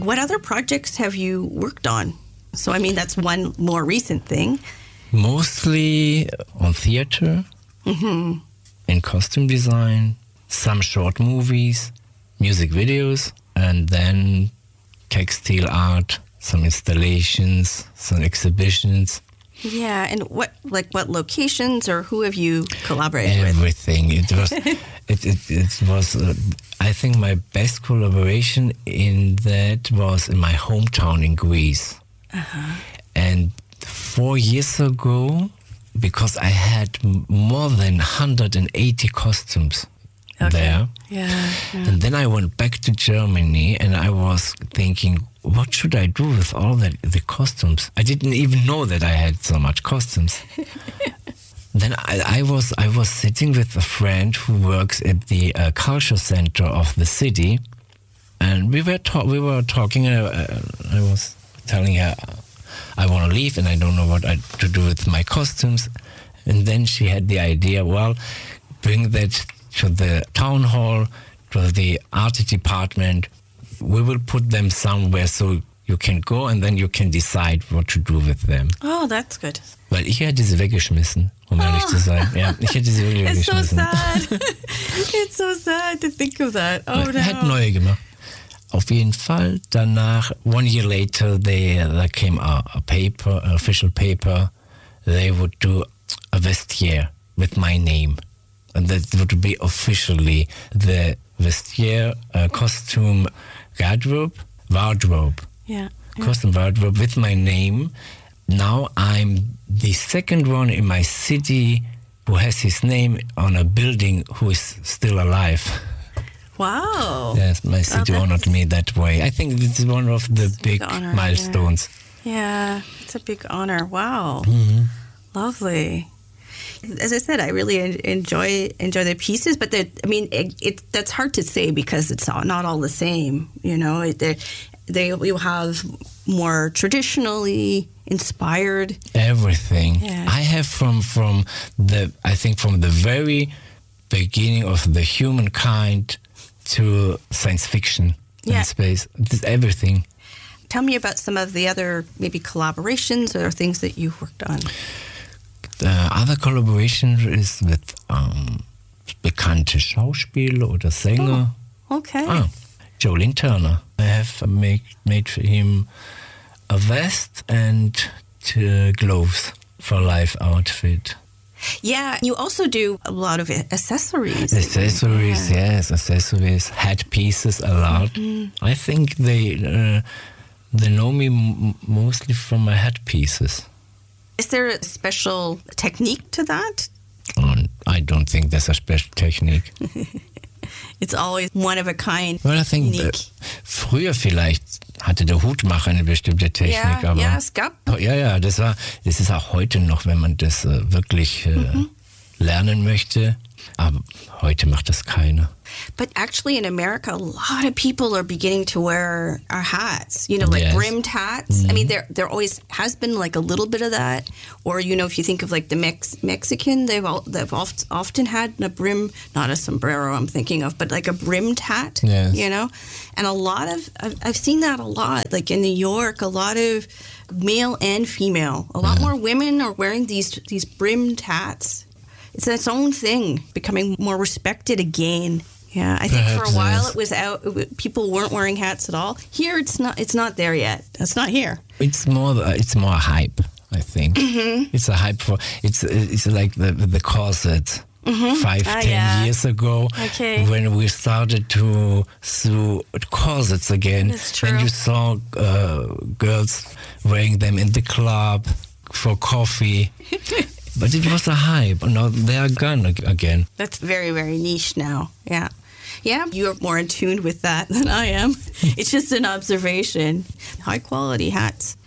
What other projects have you worked on? So, I mean, that's one more recent thing. Mostly on theater, in costume design, some short movies, music videos, and then textile art, some installations, some exhibitions. Yeah, and what locations or who have you collaborated with? Everything. It was, it was. I think my best collaboration in that was in my hometown in Greece. And 4 years ago, because I had more than 180 costumes there. Yeah. And then I went back to Germany and I was thinking, what should I do with all the costumes? I didn't even know that I had so much costumes. Then I was sitting with a friend who works at the culture center of the city, and we were talking. I was telling her I want to leave and I don't know what to do with my costumes. And then she had the idea, well, bring that to the town hall, to the art department. We will put them somewhere so you can go and then you can decide what to do with them. Oh, that's good. Weil ich hätte sie weggeschmissen, um ehrlich zu sein. Ja, ich hätte sie wirklich It's so weggeschmissen. sad. It's so sad to think of that. Oh, no. Er hat neue gemacht. Auf jeden Fall. Danach, 1 year later, there came a paper, an official paper. They would do a vestiaire with my name. And that would be officially the vestiaire, costume wardrobe. Yeah. Costume wardrobe with my name. Now I'm the second one in my city who has his name on a building who is still alive. Wow. Yes, my city honored me that way. I think this is one of the big honor, milestones. Yeah, it's a big honor. Wow. Lovely. As I said, I really enjoy the pieces, but that's hard to say because it's not all the same. You know, they will have more traditionally inspired everything. Yeah. I have from the very beginning of the humankind to science fiction and space. It's everything. Tell me about some of the other maybe collaborations or things that you've worked on. The other collaboration is with bekannte Schauspieler oder Sänger. Oh, okay. Joe Turner. I have made for him a vest and 2 gloves for life outfit. Yeah, you also do a lot of accessories. Accessories, yes, accessories, headpieces a lot. I think they know me mostly from my headpieces. Is there a special technique to that? I don't think there's a special technique. It's always one of a kind. Well, I think früher vielleicht hatte der Hutmacher eine bestimmte Technik, aber ja, es gab. Ja, das ist auch heute noch, wenn man das wirklich lernen möchte. Aber heute macht das keiner. But actually in America, a lot of people are beginning to wear our hats, you know, like brimmed hats. I mean, there always has been like a little bit of that. Or, you know, if you think of like the Mexican, they've often had a brim, not a sombrero I'm thinking of, but like a brimmed hat, you know. And I've seen that a lot, like in New York, a lot of male and female. A lot more women are wearing these brimmed hats. It's its own thing, becoming more respected again. Yeah, I think for a while it was out. People weren't wearing hats at all. Here, it's not there yet. It's not here. It's more a hype, I think. It's a hype for it's like the corset. 5-10 years ago, when we started to sew corsets again, then you saw girls wearing them in the club for coffee. But it was a hype. Now they are gone again. That's very, very niche now. Yeah. Yeah, you're more in tune with that than I am. It's just an observation. High quality hats.